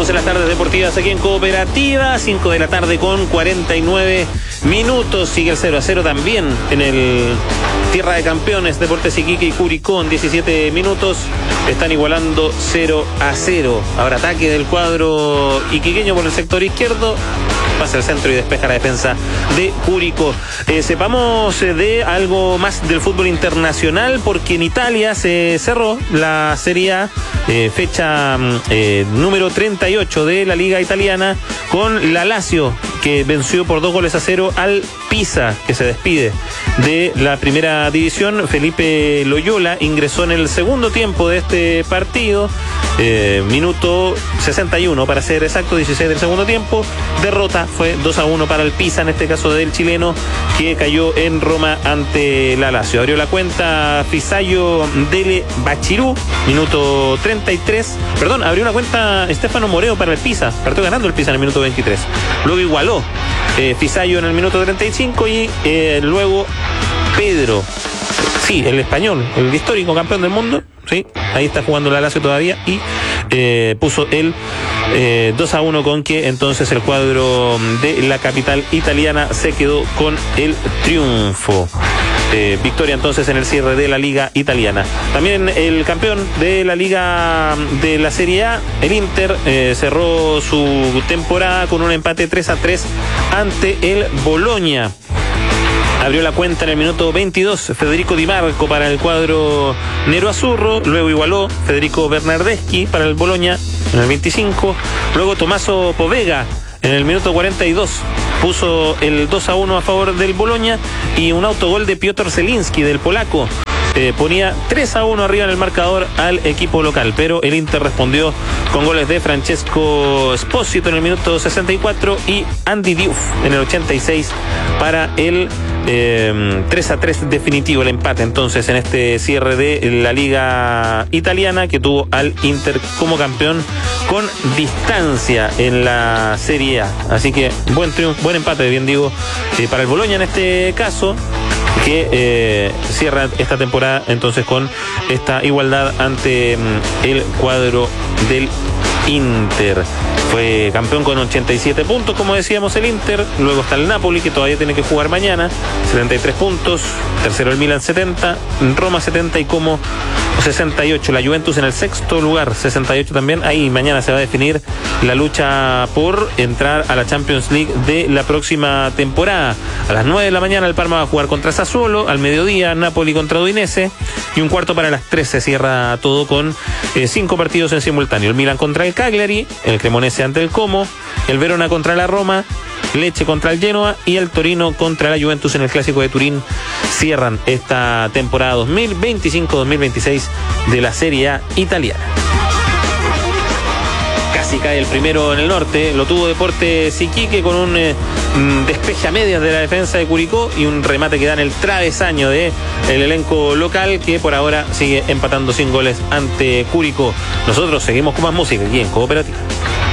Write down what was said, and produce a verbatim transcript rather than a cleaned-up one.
Seguimos en las tardes deportivas aquí en Cooperativa, cinco de la tarde con cuarenta y nueve minutos. Sigue el cero a cero también en el Tierra de Campeones, Deportes Iquique y Curicó en diecisiete minutos. Están igualando cero a cero. Ahora ataque del cuadro iquiqueño por el sector izquierdo. Pasa el centro y despeja la defensa de Curicó. Eh, sepamos eh, de algo más del fútbol internacional, porque en Italia se cerró la Serie A, eh, fecha eh, número treinta y ocho de la Liga Italiana, con la Lazio, que venció por dos goles a cero al Pisa, que se despide de la primera división. Felipe Loyola ingresó en el segundo tiempo de este partido, eh, minuto sesenta y uno para ser exacto, dieciséis del segundo tiempo. Derrota fue dos a uno para el Pisa, en este caso del chileno, que cayó en Roma ante la Lazio. Abrió la cuenta Fisayo Dele Bachirú, minuto treinta y tres. Perdón, abrió una cuenta Stefano Moreo para el Pisa, partió ganando el Pisa en el minuto veintitrés. Luego igualó eh, Fisayo en el minuto treinta y cinco y eh, luego Pedro, sí, el español, el histórico campeón del mundo, sí, ahí está jugando la Lazio todavía, y eh, puso el eh, dos a uno, con que entonces el cuadro de la capital italiana se quedó con el triunfo. Eh, victoria entonces en el cierre de la Liga Italiana. También el campeón de la Liga de la Serie A, el Inter, eh, cerró su temporada con un empate tres a tres ante el Bologna. Abrió la cuenta en el minuto veintidós Federico Di Marco para el cuadro nero-azzurro. Luego igualó Federico Bernardeschi para el Bologna en el veinticinco. Luego Tommaso Povega en el minuto cuarenta y dos puso el dos a uno a favor del Bologna, y un autogol de Piotr Zelinski, del polaco, eh, ponía tres a uno arriba en el marcador al equipo local. Pero el Inter respondió con goles de Francesco Esposito en el minuto sesenta y cuatro y Andy Diouf en el ochenta y seis para el Eh, tres a tres definitivo, el empate entonces en este cierre de la Liga Italiana, que tuvo al Inter como campeón con distancia en la Serie A. Así que buen triunfo, buen empate, bien digo, eh, para el Bologna en este caso, que eh, cierra esta temporada entonces con esta igualdad ante mm, el cuadro del Inter. Fue campeón con ochenta y siete puntos, como decíamos, el Inter. Luego está el Napoli, que todavía tiene que jugar mañana, setenta y tres puntos. Tercero el Milan, setenta. Roma, setenta, y Como sesenta y ocho. La Juventus en el sexto lugar, sesenta y ocho también. Ahí mañana se va a definir la lucha por entrar a la Champions League de la próxima temporada. A las nueve de la mañana el Parma va a jugar contra Sassuolo. Al mediodía Napoli contra Udinese. Y un cuarto para las tres se cierra todo con eh, cinco partidos en simultáneo. El Milan contra el Cagliari, el Cremonese ante el Como, el Verona contra la Roma, Lecce contra el Genoa y el Torino contra la Juventus en el Clásico de Turín. Cierran esta temporada dos mil veinticinco dos mil veintiséis de la Serie A italiana. Casi cae el primero en el norte, lo tuvo Deportes Iquique con un eh, despeje a medias de la defensa de Curicó y un remate que da en el travesaño de el elenco local, que por ahora sigue empatando sin goles ante Curicó. Nosotros seguimos con más música aquí en Cooperativa.